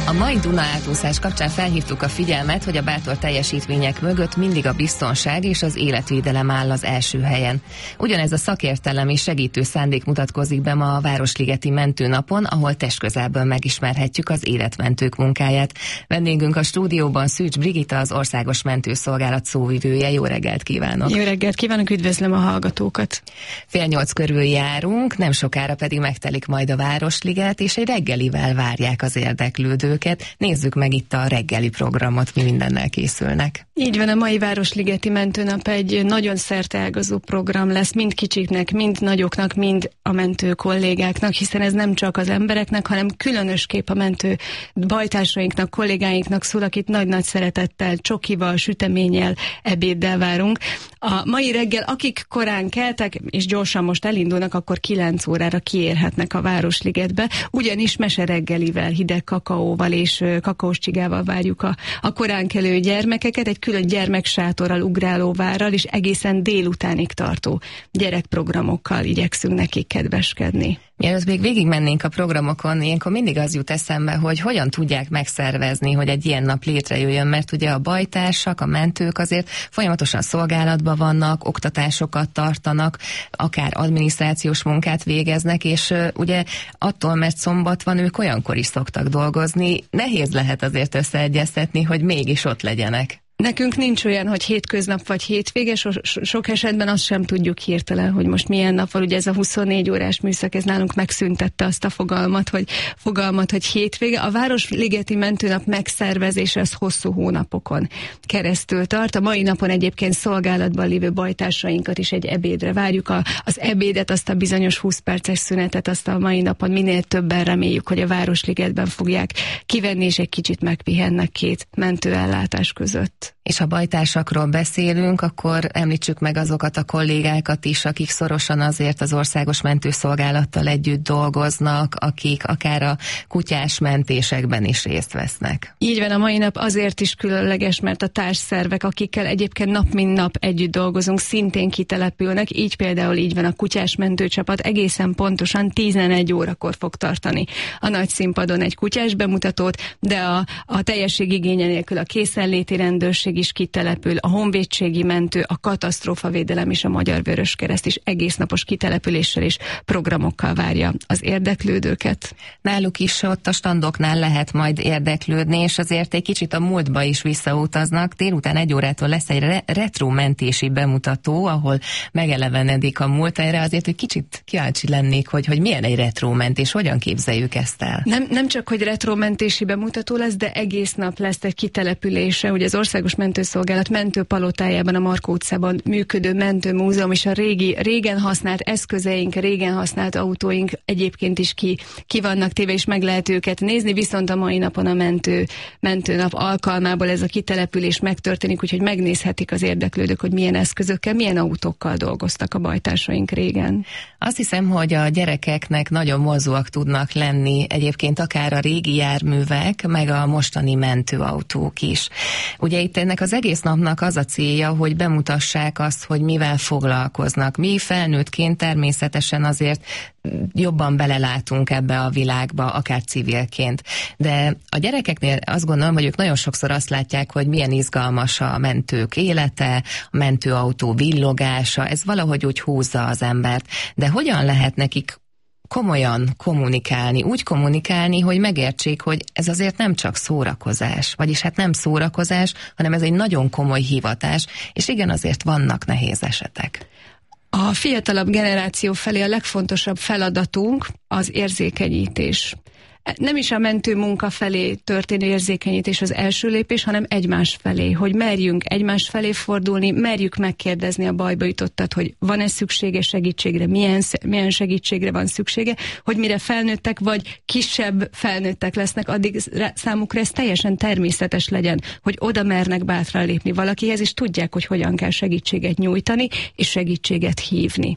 A mai Duna átúszás kapcsán felhívtuk a figyelmet, hogy a bátor teljesítmények mögött mindig a biztonság és az életvédelem áll az első helyen. Ugyanez a szakértelem és segítő szándék mutatkozik be ma a Városligeti Mentőnapon, ahol testközelből megismerhetjük az életmentők munkáját. Vendégünk a stúdióban Szűcs Brigitta, az Országos Mentőszolgálat szóvivője. Jó reggelt kívánok! Jó reggelt kívánok, üdvözlöm a hallgatókat! 7:30 körül járunk, nem sokára pedig megtelik majd a Városliget, és egy reggelivel várják az érdeklődőket. Nézzük meg itt a reggeli programot, mi mindennel készülnek. Így van, a mai Városligeti Mentőnap egy nagyon szerteágazó program lesz, mind kicsiknek, mind nagyoknak, mind a mentő kollégáknak, hiszen ez nem csak az embereknek, hanem különösképp a mentő bajtársainknak, kollégáinknak szól, akit nagy-nagy szeretettel, csokival, süteménnyel, ebéddel várunk. A mai reggel, akik korán keltek, és gyorsan most elindulnak, akkor 9 órára kiérhetnek a Városligetbe, ugyanis mesereggelivel, hideg kakaóval és kakaós csigával várjuk a koránkelő gyermekeket, egy külön gyermeksátorral, ugrálóvárral és egészen délutánig tartó gyerekprogramokkal igyekszünk nekik kedveskedni. Mielőtt még végigmennénk a programokon, ilyenkor mindig az jut eszembe, hogy hogyan tudják megszervezni, hogy egy ilyen nap létrejöjjön, mert ugye a bajtársak, a mentők azért folyamatosan szolgálatban vannak, oktatásokat tartanak, akár adminisztrációs munkát végeznek, és ugye attól, mert szombat van, ők olyankor is szoktak dolgozni, nehéz lehet azért összeegyeztetni, hogy mégis ott legyenek. Nekünk nincs olyan, hogy hétköznap vagy hétvége, sok esetben azt sem tudjuk hirtelen, hogy most milyen nap van. Ugye ez a 24 órás műszak, ez nálunk megszüntette azt a fogalmat, hogy hétvége. A Városligeti Mentőnap megszervezése az hosszú hónapokon keresztül tart. A mai napon egyébként szolgálatban lévő bajtársainkat is egy ebédre várjuk. Az ebédet, azt a bizonyos 20 perces szünetet, azt a mai napon minél többen reméljük, hogy a Városligetben fogják kivenni, és egy kicsit megpihennek két mentőellátás között. És ha bajtársakról beszélünk, akkor említsük meg azokat a kollégákat is, akik szorosan azért az Országos Mentőszolgálattal együtt dolgoznak, akik akár a kutyás mentésekben is részt vesznek. Így van, a mai nap azért is különleges, mert a társszervek, akikkel egyébként nap mint nap együtt dolgozunk, szintén kitelepülnek, így például így van a kutyás mentőcsapat, egészen pontosan 11 órakor fog tartani a nagy színpadon egy kutyás bemutatót, de a teljesség igénye nélkül a készenléti rendőrség is kitelepül, a honvédségi mentő, a katasztrófavédelem és a Magyar Vöröskereszt is egész napos kitelepüléssel és programokkal várja az érdeklődőket. Náluk is ott a standoknál lehet majd érdeklődni, és azért egy kicsit a múltba is visszautaznak. Délután 1 órától lesz egy retromentési bemutató, ahol megelevenedik a múlt. Erre azért, hogy kicsit kíváncsi lennék, hogy milyen egy retromentés, hogyan képzeljük ezt el? Nem csak, hogy retromentési bemutató lesz, de egész nap lesz egy kitelepülése. Ugye az Országos Mentőszolgálat mentőpalotájában, a Markó utcában működő mentőmúzeum, és a régen használt eszközeink, régen használt autóink egyébként is ki vannak téve, és meg lehet őket nézni, viszont a mai napon a mentőnap alkalmából ez a kitelepülés megtörténik, úgyhogy megnézhetik az érdeklődők, hogy milyen eszközökkel, milyen autókkal dolgoztak a bajtársaink régen. Azt hiszem, hogy a gyerekeknek nagyon vonzóak tudnak lenni egyébként akár a régi járművek, meg a mostani mentőautók is. Ugye itt ennek az egész napnak az a célja, hogy bemutassák azt, hogy mivel foglalkoznak. Mi felnőttként természetesen azért jobban belelátunk ebbe a világba, akár civilként. De a gyerekeknél azt gondolom, hogy ők nagyon sokszor azt látják, hogy milyen izgalmas a mentők élete, a mentőautó villogása, ez valahogy úgy húzza az embert. De hogyan lehet nekik komolyan kommunikálni, úgy kommunikálni, hogy megértsék, hogy ez azért nem csak szórakozás, vagyis hát nem szórakozás, hanem ez egy nagyon komoly hivatás, és igen, azért vannak nehéz esetek. A fiatalabb generáció felé a legfontosabb feladatunk az érzékenyítés. Nem is a mentő munka felé történő érzékenyítés az első lépés, hanem egymás felé, hogy merjünk egymás felé fordulni, merjük megkérdezni a bajba jutottat, hogy van-e szüksége segítségre, milyen segítségre van szüksége, hogy mire felnőttek, vagy kisebb felnőttek lesznek, addig számukra ez teljesen természetes legyen, hogy oda mernek bátran lépni valakihez, és tudják, hogy hogyan kell segítséget nyújtani, és segítséget hívni.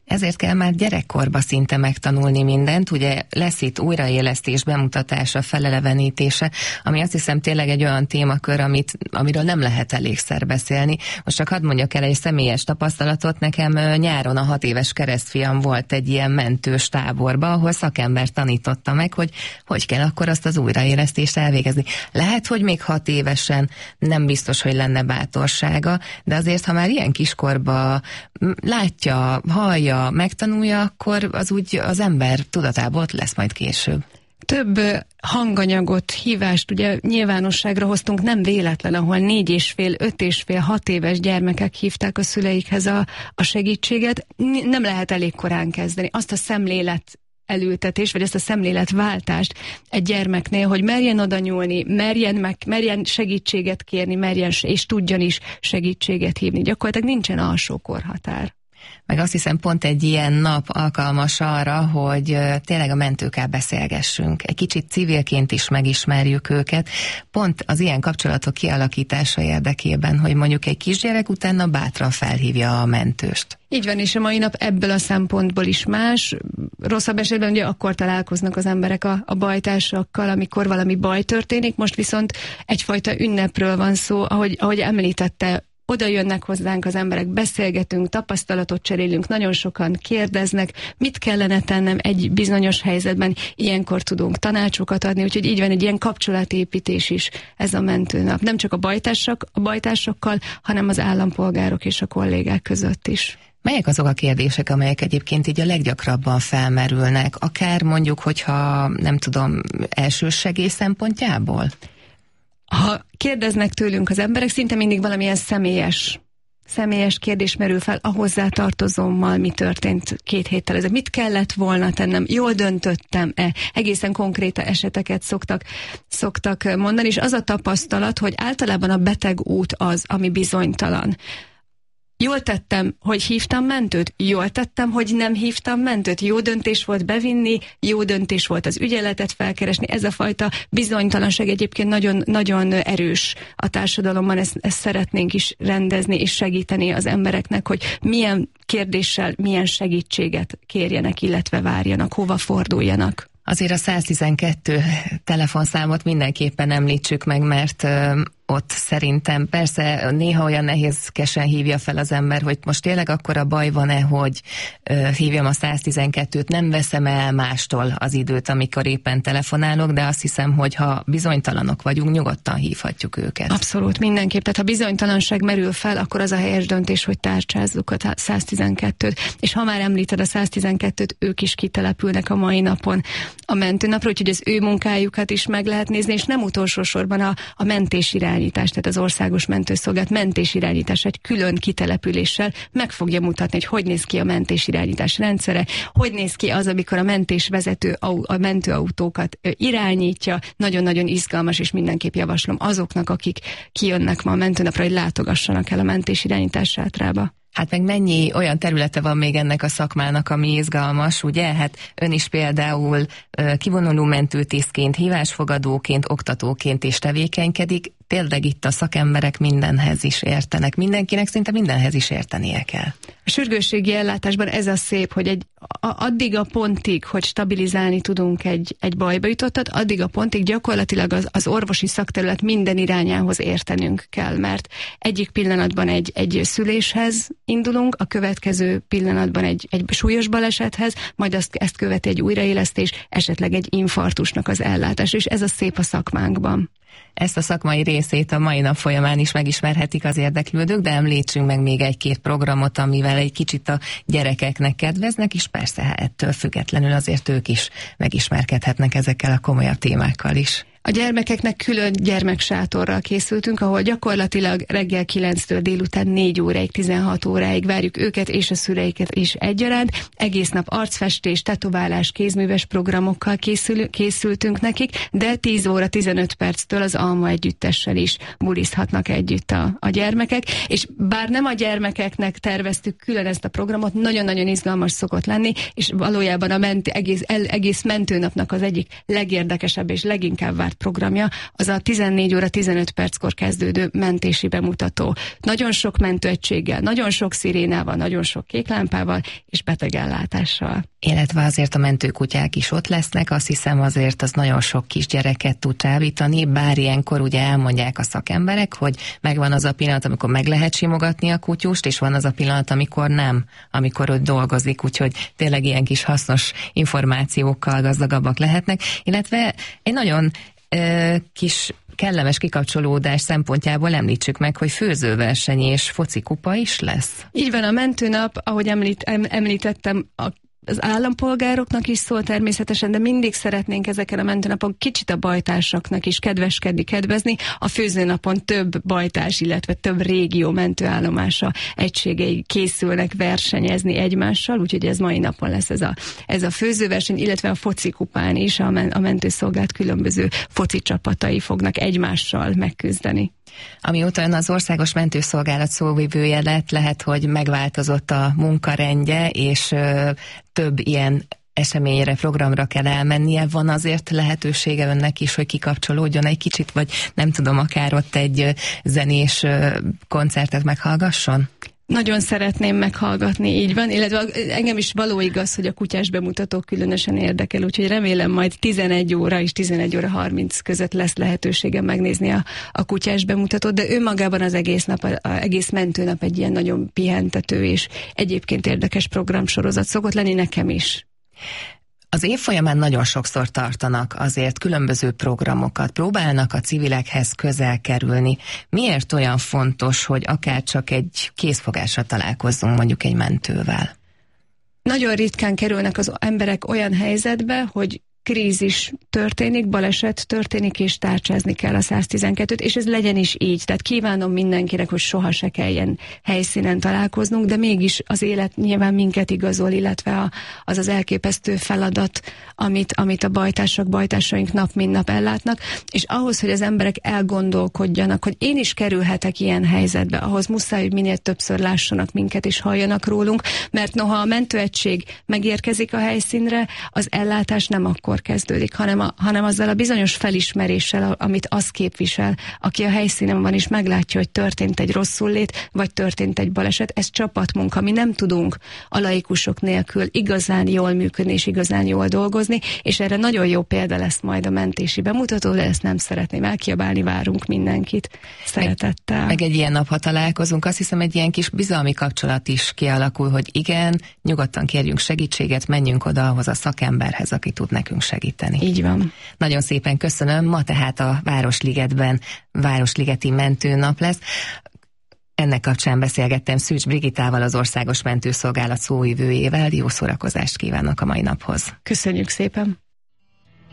Ezért kell már gyerekkorba szinte megtanulni mindent, ugye lesz itt újraélesztés, bemutatása, felelevenítése, ami azt hiszem tényleg egy olyan témakör, amiről nem lehet elégszer beszélni. Most csak hadd mondjak el egy személyes tapasztalatot, nekem nyáron a 6 éves keresztfiam volt egy ilyen mentős táborba, ahol szakember tanította meg, hogy kell akkor azt az újraélesztést elvégezni. Lehet, hogy még 6 évesen nem biztos, hogy lenne bátorsága, de azért, ha már ilyen kiskorba látja, hallja, megtanulja, akkor az úgy az ember tudatából ott lesz majd később. Több hanganyagot, hívást ugye nyilvánosságra hoztunk, nem véletlen, ahol 4,5, 5,5, 6 éves gyermekek hívták a szüleikhez a segítséget. Nem lehet elég korán kezdeni. Azt a szemlélet elültetés, vagy ezt a szemléletváltást egy gyermeknél, hogy merjen oda nyúlni, merjen segítséget kérni, és tudjon is segítséget hívni. Gyakorlatilag nincsen alsó korhatár. Meg azt hiszem pont egy ilyen nap alkalmas arra, hogy tényleg a mentőkkel beszélgessünk. Egy kicsit civilként is megismerjük őket. Pont az ilyen kapcsolatok kialakítása érdekében, hogy mondjuk egy kisgyerek utána bátran felhívja a mentőst. Így van, és a mai nap ebből a szempontból is más. Rosszabb esetben ugye akkor találkoznak az emberek a bajtársakkal, amikor valami baj történik. Most viszont egyfajta ünnepről van szó, ahogy említette, oda jönnek hozzánk az emberek, beszélgetünk, tapasztalatot cserélünk, nagyon sokan kérdeznek, mit kellene tennem egy bizonyos helyzetben, ilyenkor tudunk tanácsokat adni, úgyhogy így van egy ilyen kapcsolatépítés is ez a mentőnap. Nem csak a bajtársakkal, hanem az állampolgárok és a kollégák között is. Melyek azok a kérdések, amelyek egyébként így a leggyakrabban felmerülnek, akár mondjuk, hogyha nem tudom, elsősegély szempontjából? Ha kérdeznek tőlünk az emberek, szinte mindig valamilyen személyes kérdés merül fel, a hozzátartozómmal mi történt 2 héttel ezelőtt, mit kellett volna tennem, jól döntöttem-e, egészen konkrét eseteket szoktak mondani, és az a tapasztalat, hogy általában a beteg út az, ami bizonytalan. Jól tettem, hogy hívtam mentőt? Jól tettem, hogy nem hívtam mentőt? Jó döntés volt bevinni, jó döntés volt az ügyeletet felkeresni. Ez a fajta bizonytalanság egyébként nagyon, nagyon erős a társadalomban. Ezt szeretnénk is rendezni és segíteni az embereknek, hogy milyen kérdéssel, milyen segítséget kérjenek, illetve várjanak, hova forduljanak. Azért a 112 telefonszámot mindenképpen említsük meg, mert ott szerintem persze néha olyan nehézkesen hívja fel az ember, hogy most tényleg akkora baj van-e, hogy hívjam a 112-t, nem veszem el mástól az időt, amikor éppen telefonálok, de azt hiszem, hogy ha bizonytalanok vagyunk, nyugodtan hívhatjuk őket. Abszolút, mindenképp. Tehát ha bizonytalanság merül fel, akkor az a helyes döntés, hogy tárcsázzuk a 112-t. És ha már említed a 112-t, ők is kitelepülnek a mai napon a mentőnapra, úgyhogy az ő munkájukat is meg lehet nézni, és nem utolsó sorban a mentésirányítás, tehát az Országos Mentőszolgálat mentésirányítás egy külön kitelepüléssel meg fogja mutatni, hogy néz ki a mentésirányítás rendszere, hogy néz ki az, amikor a mentésvezető a mentőautókat irányítja. Nagyon-nagyon izgalmas, és mindenképp javaslom azoknak, akik kijönnek ma a mentőnapra, hogy látogassanak el a mentésirányítás sátrába. Hát meg mennyi olyan területe van még ennek a szakmának, ami izgalmas, ugye? Hát ön is például kivonuló mentőtisztként, hívásfogadóként, oktatóként is tevékenykedik. Tényleg itt a szakemberek mindenhez is értenek. Mindenkinek szinte mindenhez is értenie kell. A sürgősségi ellátásban ez a szép, hogy addig a pontig, hogy stabilizálni tudunk egy bajba jutottat, addig a pontig gyakorlatilag az orvosi szakterület minden irányához értenünk kell, mert egyik pillanatban egy szüléshez indulunk, a következő pillanatban egy súlyos balesethez, majd ezt követi egy újraélesztés, esetleg egy infarktusnak az ellátás, és ez a szép a szakmánkban. Ezt a szakmai részét a mai nap folyamán is megismerhetik az érdeklődők, de említsünk meg még 1-2 programot, amivel egy kicsit a gyerekeknek kedveznek, és persze ettől függetlenül azért ők is megismerkedhetnek ezekkel a komolyabb témákkal is. A gyermekeknek külön gyermeksátorral készültünk, ahol gyakorlatilag reggel 9-től délután 4 óráig, 16 óráig várjuk őket és a szüleiket is egyaránt. Egész nap arcfestés, tetoválás, kézműves programokkal készültünk nekik, de 10 óra 15 perctől az Alma együttessel is bulizhatnak együtt a gyermekek. És bár nem a gyermekeknek terveztük külön ezt a programot, nagyon-nagyon izgalmas szokott lenni, és valójában egész mentőnapnak az egyik legérdekesebb és leginkább várt programja, az a 14 óra 15 perckor kezdődő mentési bemutató. Nagyon sok mentőegységgel, nagyon sok szirénával, nagyon sok kéklámpával és betegellátással. Illetve azért a mentőkutyák is ott lesznek, azt hiszem azért az nagyon sok kisgyereket tud csábítani, bár ilyenkor ugye elmondják a szakemberek, hogy megvan az a pillanat, amikor meg lehet simogatni a kutyust, és van az a pillanat, amikor nem, amikor ott dolgozik, úgyhogy tényleg ilyen kis hasznos információkkal gazdagabbak lehetnek, illetve egy nagyon kis kellemes kikapcsolódás szempontjából említsük meg, hogy főzőverseny és focikupa is lesz. Így van, a mentőnap, ahogy említettem, az állampolgároknak is szól természetesen, de mindig szeretnénk ezeken a mentőnapon kicsit a bajtársaknak is kedvezni. A főzőnapon több bajtárs, illetve több régió mentőállomása egységei készülnek versenyezni egymással, úgyhogy ez mai napon lesz ez a főzőverseny, illetve a focikupán is a mentőszolgálat különböző foci csapatai fognak egymással megküzdeni. Amióta ön az Országos Mentőszolgálat szóvivője lett, lehet, hogy megváltozott a munkarendje, és több ilyen eseményre, programra kell elmennie. Van azért lehetősége önnek is, hogy kikapcsolódjon egy kicsit, vagy nem tudom, akár ott egy zenés koncertet meghallgasson? Nagyon szeretném meghallgatni, így van, illetve engem is való igaz, hogy a kutyás bemutató különösen érdekel, úgyhogy remélem majd 11 óra és 11 óra 30 között lesz lehetőségem megnézni a kutyás bemutatót, de önmagában az egész mentőnap egy ilyen nagyon pihentető és egyébként érdekes programsorozat szokott lenni nekem is. Az év folyamán nagyon sokszor tartanak azért különböző programokat, próbálnak a civilekhez közel kerülni. Miért olyan fontos, hogy akár csak egy készfogásra találkozzunk mondjuk egy mentővel? Nagyon ritkán kerülnek az emberek olyan helyzetbe, hogy krízis történik, baleset történik, és tárcsázni kell a 112-t, és ez legyen is így. Tehát kívánom mindenkinek, hogy soha se kelljen helyszínen találkoznunk, de mégis az élet nyilván minket igazol, illetve az elképesztő feladat, amit a bajtársaink nap mint nap ellátnak, és ahhoz, hogy az emberek elgondolkodjanak, hogy én is kerülhetek ilyen helyzetbe, ahhoz muszáj, hogy minél többször lássanak minket és halljanak rólunk, mert noha a mentőegység megérkezik a helyszínre, az ellátás nem akkor kezdődik, hanem azzal a bizonyos felismeréssel, amit az képvisel, aki a helyszínen van és meglátja, hogy történt egy rosszullét, vagy történt egy baleset. Ez csapatmunka, mi nem tudunk a laikusok nélkül igazán jól működni és igazán jól dolgozni, és erre nagyon jó példa lesz majd a mentési bemutató, de ezt nem szeretném elkiabálni, várunk mindenkit szeretettel. Meg egy ilyen nap, ha találkozunk, azt hiszem egy ilyen kis bizalmi kapcsolat is kialakul, hogy igen, nyugodtan kérjünk segítséget, menjünk oda ahhoz a szakemberhez, aki tud nekünk segíteni. Így van. Nagyon szépen köszönöm. Ma tehát a Városligetben Városligeti Mentőnap lesz. Ennek kapcsán beszélgettem Szűcs Brigitával, az Országos Mentőszolgálat szóvivőjével. Jó szórakozást kívánok a mai naphoz. Köszönjük szépen.